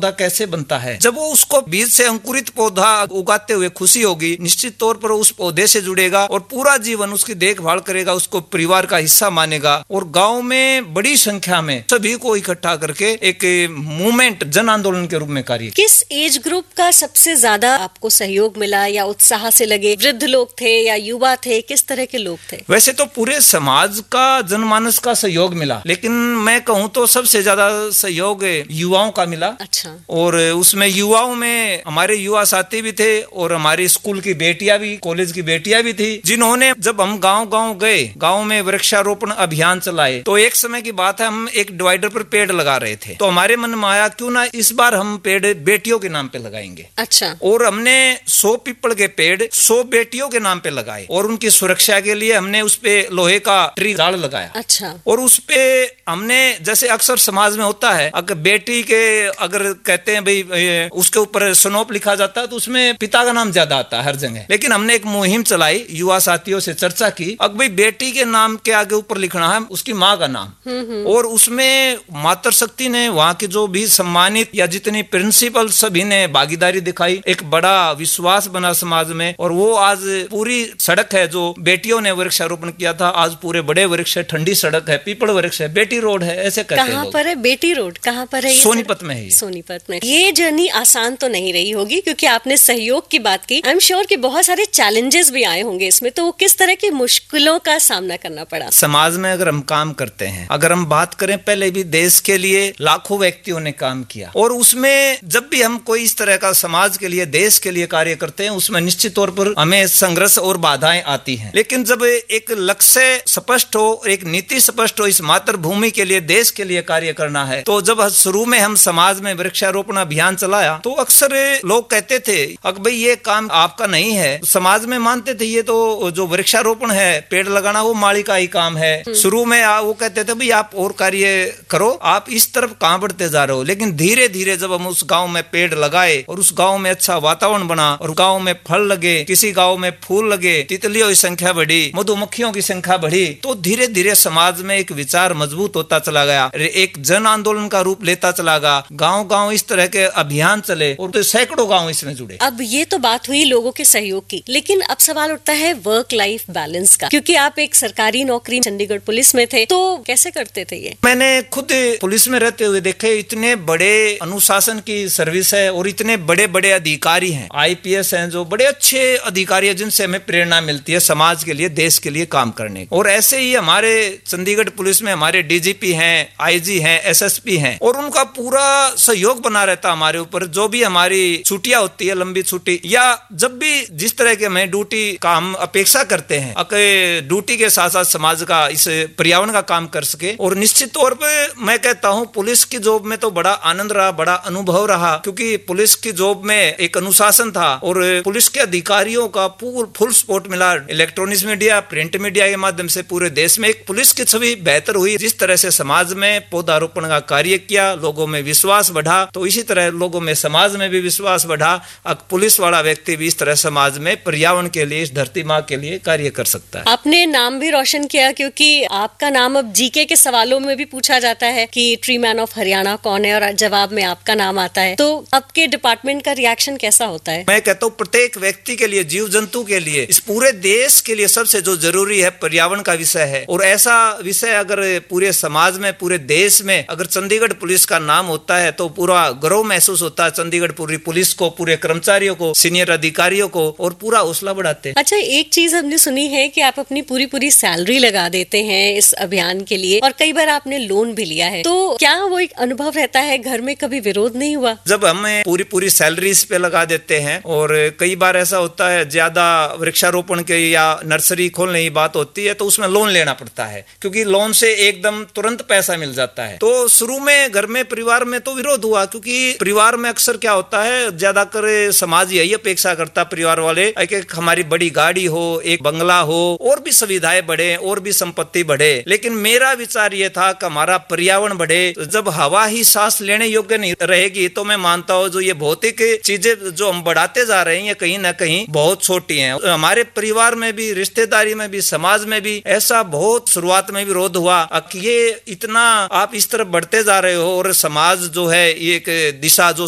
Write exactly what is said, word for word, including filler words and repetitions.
पौधा कैसे बनता है। जब वो उसको बीज से अंकुरित पौधा उगाते हुए खुशी होगी, निश्चित तौर पर उस पौधे से जुड़ेगा और पूरा जीवन उसकी देखभाल करेगा, उसको परिवार का हिस्सा मानेगा। और गांव में बड़ी संख्या में सभी को इकट्ठा करके एक मूवमेंट, जन आंदोलन के रूप में कार्य। किस एज ग्रुप का सबसे ज्यादा आपको सहयोग मिला या उत्साह से लगे? वृद्ध लोग थे या युवा थे, किस तरह के लोग थे? वैसे तो पूरे समाज का, जनमानस का सहयोग मिला, लेकिन मैं कहूँ तो सबसे ज्यादा सहयोग युवाओं का मिला। अच्छा। और उसमें युवाओं में हमारे युवा साथी भी थे और हमारी स्कूल की बेटियां भी, कॉलेज की बेटियां भी थी, जिन्होंने जब हम गांव गांव गए, गांव में वृक्षारोपण अभियान चलाए, तो एक समय की बात है, हम एक डिवाइडर पर पेड़ लगा रहे थे, तो हमारे मन में आया क्यों ना इस बार हम पेड़ बेटियों के नाम पे लगाएंगे। अच्छा। और हमने सौ पीपल के पेड़ सौ बेटियों के नाम पे लगाए और उनकी सुरक्षा के लिए हमने उस पे लोहे का ट्री गार्ड लगाया। अच्छा। और उस पे हमने, जैसे अक्सर समाज में होता है, अगर बेटी के अगर कहते हैं भाई उसके ऊपर स्नोप लिखा जाता है तो उसमें पिता का नाम ज्यादा आता है हर जगह, लेकिन हमने एक मुहिम चलाई, युवा साथियों से चर्चा की, अब भाई बेटी के नाम के आगे ऊपर लिखना है उसकी माँ का नाम। और उसमें मातृशक्ति ने, वहाँ के जो भी सम्मानित या जितनी प्रिंसिपल, सभी ने भागीदारी दिखाई, एक बड़ा विश्वास बना समाज में। और वो आज पूरी सड़क है जो बेटियों ने वृक्षारोपण किया था, आज पूरे बड़े वृक्ष है, ठंडी सड़क है, पीपल वृक्ष है, बेटी रोड है, ऐसे कहते हैं। कहाँ पर है बेटी रोड? कहाँ पर है? सोनीपत में है। सोनीपत में। ये जर्नी आसान तो नहीं रही होगी, क्योंकि आपने सहयोग की बात की। आई एम श्योर कि बहुत सारे चैलेंजेस भी आए होंगे इसमें, तो किस तरह की मुश्किलों का सामना करना पड़ा? समाज में अगर हम काम करते हैं, अगर हम बात करें, पहले भी देश के लिए लाखों व्यक्तियों ने काम किया, और उसमें जब भी हम कोई इस तरह का समाज के लिए, देश के लिए कार्य करते हैं, उसमें निश्चित तौर पर हमें संघर्ष और बाधाएं आती हैं। लेकिन जब एक लक्ष्य स्पष्ट हो, एक नीति स्पष्ट हो, इस मातृभूमि के लिए, देश के लिए कार्य करना है, तो जब शुरू में हम समाज में वृक्षारोपण अभियान चलाया तो अक्सर लोग कहते थे अगर भाई ये काम आपका नहीं है, समाज में मानते थे ये तो जो वृक्षारोपण है, पेड़ लगाना, वो माली का ही काम है। शुरू में वो कहते थे भाई आप और कार्य करो, आप इस तरफ कहां बढ़ते जा रहे हो। लेकिन धीरे धीरे जब हम उस गांव में पेड़ लगाए और उस गांव में अच्छा वातावरण बना और गांव में फल लगे, किसी गांव में फूल लगे, तितलियों की संख्या बढ़ी, मधुमक्खियों की संख्या बढ़ी, तो धीरे धीरे समाज में एक विचार मजबूत होता चला गया, एक जन आंदोलन का रूप लेता चला गया। गांव गांव इस तरह के अभियान चले और तो सैकड़ों गांव इसमें जुड़े। अब ये तो बात हुई लोगों के सहयोग की, लेकिन अब सवाल उठता है वर्क लाइफ बैलेंस का, क्योंकि आप एक सरकारी नौकरी चंडीगढ़ पुलिस में थे, तो कैसे करते थे ये? मैंने खुद पुलिस में रहते हुए देखे, इतने बड़े अनुशासन की सर्विस है और इतने बड़े बड़े अधिकारी हैं, आईपीएस हैं, जो बड़े अच्छे अधिकारी हैं, जिनसे हमें प्रेरणा मिलती है समाज के लिए, देश के लिए काम करने। और ऐसे ही हमारे चंडीगढ़ पुलिस में हमारे डीजीपी हैं, आईजी हैं, एसएसपी हैं, और उनका पूरा सहयोग बना रहता हमारे ऊपर। जो भी हमारी छुट्टियां होती है, लंबी छुट्टी, या जब भी जिस तरह के हमें ड्यूटी का हम अपेक्षा करते हैं, ड्यूटी के साथ साथ समाज का, इस पर्यावरण का काम कर सके। और निश्चित तौर पर मैं कहता हूं पुलिस की जॉब में तो बड़ा आनंद रहा, बड़ा अनुभव रहा, क्योंकि पुलिस की जॉब में एक अनुशासन था और पुलिस के अधिकारियों का फुल सपोर्ट मिला। इलेक्ट्रॉनिक्स मीडिया, प्रिंट मीडिया के माध्यम से पूरे देश में एक पुलिस की छवि बेहतर हुई। जिस तरह से समाज में पौधारोपण का कार्य किया, लोगों में विश्वास बढ़ा, तो इसी तरह लोगों में, समाज में भी विश्वास बढ़ा। अब पुलिस वाला व्यक्ति भी इस तरह समाज में पर्यावरण के लिए, इस धरती माँ के लिए कार्य कर सकता है। आपने नाम भी रोशन किया, क्योंकि आपका नाम अब जीके के सवालों में भी पूछा जाता है कि ट्री मैन ऑफ हरियाणा कौन है, और जवाब में आपका नाम आता है। तो आपके डिपार्टमेंट का रिएक्शन कैसा होता है? मैं कहता हूँ प्रत्येक व्यक्ति के लिए, जीव जंतु के लिए, इस पूरे देश के लिए सबसे जो जरूरी है पर्यावरण का विषय है। और ऐसा विषय अगर पूरे समाज में, पूरे देश में अगर चंडीगढ़ पुलिस का नाम होता है तो पूरा गर्व महसूस होता है चंडीगढ़ पूरी पुलिस को, पूरे कर्मचारियों को, सीनियर अधिकारियों को, और पूरा हौसला बढ़ाते हैं। अच्छा, एक चीज हमने सुनी है कि आप अपनी पूरी पूरी सैलरी लगा देते हैं इस अभियान के लिए, और कई बार आपने लोन भी लिया है, तो क्या वो एक अनुभव रहता है? घर में कभी विरोध नहीं हुआ? जब हमें पूरी पूरी सैलरी इस पे लगा देते हैं, और कई बार ऐसा होता है ज्यादा वृक्षारोपण के या नर्सरी खोलने की बात होती है तो उसमें लोन लेना पड़ता है, क्योंकि लोन से एकदम तुरंत पैसा मिल जाता है। तो शुरू में घर में, परिवार में तो विरोध हुआ, क्योंकि परिवार में अक्सर क्या होता है, ज्यादा कर समाज यही अपेक्षा करता, परिवार वाले, एक हमारी बड़ी गाड़ी हो, एक बंगला हो, और भी सुविधाएं बढ़े, और भी संपत्ति बढ़े। लेकिन मेरा विचार ये था कि हमारा पर्यावरण बढ़े। जब हवा ही सांस लेने योग्य नहीं रहेगी तो मैं मानता हूँ जो ये भौतिक चीजें जो हम बढ़ाते जा रहे हैं, ये कहीं ना कहीं बहुत छोटी हैं। हमारे परिवार में भी, रिश्तेदारी में भी, समाज में भी ऐसा बहुत शुरुआत में विरोध हुआ कि ये इतना आप इस तरफ बढ़ते जा रहे हो और समाज जो है ये एक दिशा जो